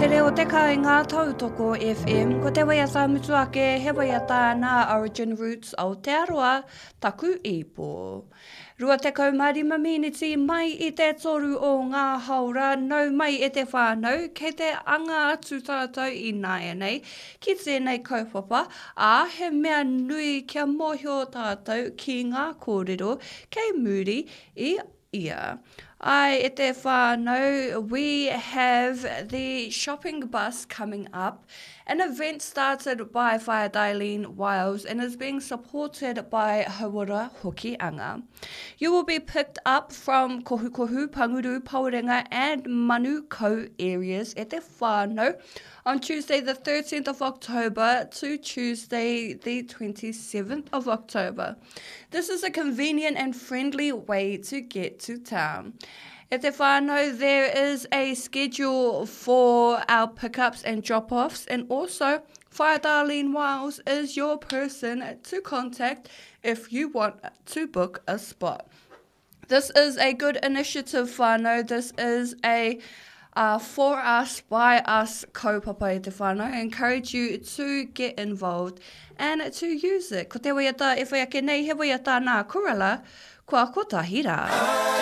te reo te ka i ngā tautoko FM, ko te waiata mutuake he waiata nā Origin Roots Aotearoa, taku ipo. Rua te kaumarima miniti mai I te toru o ngā haura, nau mai e te whānau, kei te anga atu tātou I nāia ki tēnei kaupapa, a he mea nui kia mōhio tātou ki ngā kōrero, kei muri I ia. Ai, e te whānau, we have the shopping bus coming up. An event started by Whaiadailene Wales and is being supported by Hauora Hokianga. You will be picked up from Kohukohu, Panguru, Paurenga and Manukau areas e te whānau on Tuesday the 13th of October to Tuesday the 27th of October. This is a convenient and friendly way to get to town. E te whānau, there is a schedule for our pickups and drop-offs, and also Whaiadailene Wales is your person to contact if you want to book a spot. This is a good initiative, whānau. This is a for us, by us kaupapa I te whānau. I encourage you to get involved and to use it. Ko te waiata, e whaiake nei, he waiata nā kurala, kua kotahira.